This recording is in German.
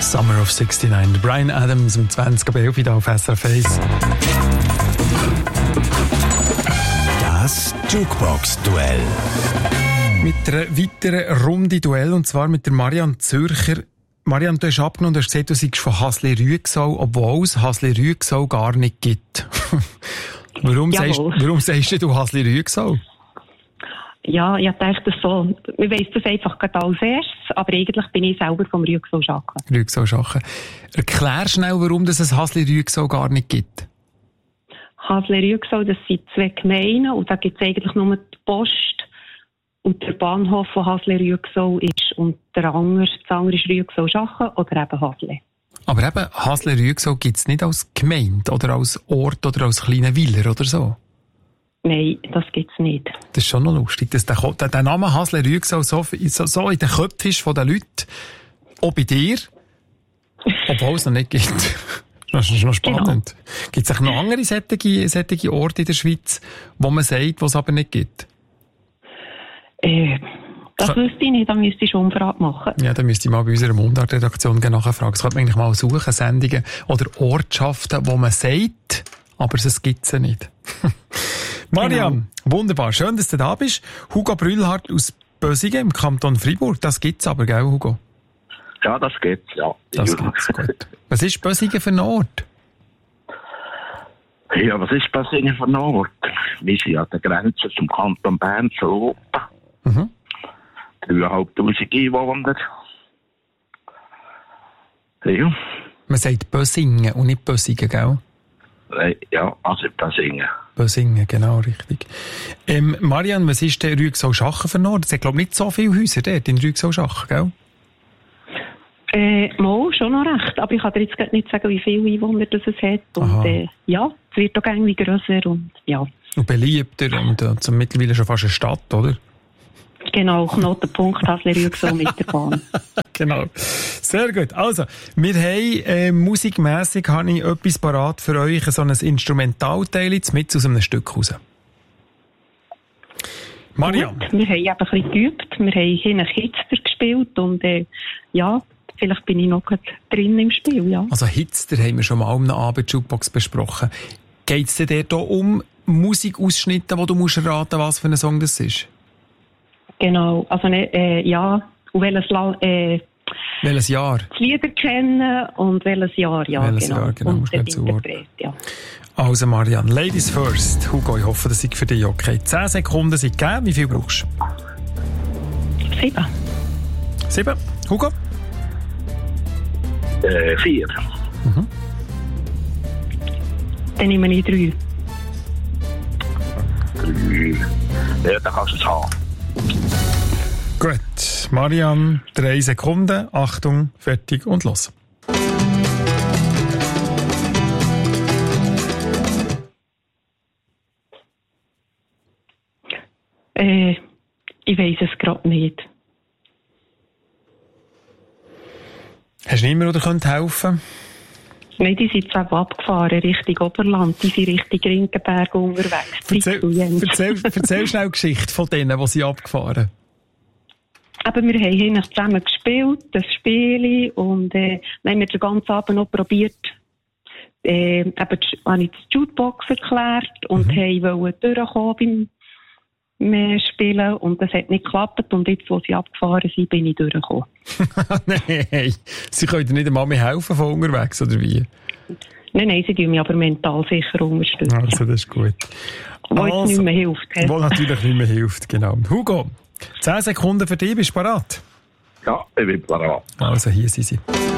Summer of 69. Bryan Adams um 20 Uhr hier auf SRF 1. Das Jukebox-Duell. Mit einer weiteren Runde Duell, und zwar mit der Marianne Zürcher. Marianne, du hast abgenommen und hast gesagt, du seist von Hasle-Rüegsau, obwohl es Hasle-Rüegsau gar nicht gibt. Warum sagst du Hasle-Rüegsau? Ja, ich dachte das so. Ich weiss das einfach gerade als erstes, aber eigentlich bin ich selber vom Rüegsau-Schachen. Rüegsau-Schachen. Erklär schnell, warum es Hasle-Rüegsau gar nicht gibt. Hasle-Rüegsau, das sind 2 Gemeinden und da gibt es eigentlich nur die Post und der Bahnhof von Hasle-Rüegsau ist. Und das andere ist Rüegsau-Schachen oder eben Hasle. Aber eben, Hasle-Rüegsau gibt es nicht als Gemeinde oder als Ort oder als kleiner Weiler oder so? Nein, das gibt es nicht. Das ist schon noch lustig, dass der Name Hasle-Rüegsau so in den Köpfen ist von den Leuten, auch bei dir, obwohl es noch nicht gibt. Das ist noch spannend. Genau. Gibt es auch noch andere solche Orte in der Schweiz, wo man sagt, wo es aber nicht gibt? Das wüsste ich nicht, da müsste ich schon Umfrage machen. Ja, da müsste ich mal bei unserer Mundart-Redaktion nachfragen. Das könnte man eigentlich mal suchen, Sendungen oder Ortschaften, wo man sagt, aber es gibt sie nicht. Marianne, wunderbar. Schön, dass du da bist. Hugo Brühlhardt aus Bösingen im Kanton Freiburg. Das gibt's aber, gell, Hugo? Ja, das gibt's, ja. Das gibt's, gut. Was ist Bösingen für ein Ort? Ja, was ist Bösingen für ein Ort? Wir sind an der Grenze zum Kanton Bern zu Europa. 3'500 Einwohner. Ja. Man sagt Bösingen und nicht Bösingen, gell? Ja, also Bösingen. Bösingen, genau, richtig. Marianne, was ist der Rüegsau-Schachen für ein Ort? Es hat, glaube ich, nicht so viele Häuser dort in Rüegsau-Schachen, gell? Mal, schon noch recht. Aber ich kann dir jetzt nicht sagen, wie viele Einwohner das es hat. Und ja, es wird auch irgendwie grösser und ja. Und beliebter und mittlerweile schon fast eine Stadt, oder? Genau, Knotenpunkt Hasle-Rüegsau mit der Bahn. Genau. Sehr gut. Also, wir haben musikmässig habe ich etwas parat für euch, so ein Instrumentalteil mit aus einem Stück raus. Marianne. Gut, wir haben eben ein bisschen geübt. Wir haben hier einen Hitster gespielt und ja, vielleicht bin ich noch drin im Spiel, ja. Also Hitster haben wir schon mal am Abend Jukebox besprochen. Geht es dir da um Musikausschnitte, wo du musst raten, was für ein Song das ist? Genau, also ja, und welches Jahr? Die Lieder kennen und welches Jahr, ja. Welches Jahr, genau, und der Interpret, ja. Also Marianne, Ladies first. Hugo, ich hoffe, das ist für dich okay. 10 Sekunden sind gegeben. Wie viel brauchst du? 7. 7? Hugo? 4. Dann nehme ich 3. 3. Ja, dann kannst du es haben. Gut, Marianne, 3 Sekunden. Achtung, fertig und los. Ich weiss es gerade nicht. Hast du niemanden, der helfen? Nein, die sind jetzt auch abgefahren, Richtung Oberland. Die sind Richtung Rinkenberg unterwegs. Erzähl schnell die Geschichte von denen, die sie abgefahren. Aber wir haben hier zusammen gespielt, das Spiel, und dann haben wir den ganzen Abend noch probiert, habe ich das Jukebox erklärt und wollten durchkommen beim Spielen, und das hat nicht geklappt, und jetzt, wo sie abgefahren sind, bin ich durchgekommen. Nein, sie können dir nicht einmal mehr helfen von unterwegs, oder wie? Nein, sie tun mich aber mental sicher unterstützen. Also, das ist gut. Wo jetzt nicht mehr hilft. Wo natürlich nicht mehr hilft, genau. Hugo, 10 Sekunden für dich, bist du bereit? Ja, ich bin bereit. Also, hier sind sie.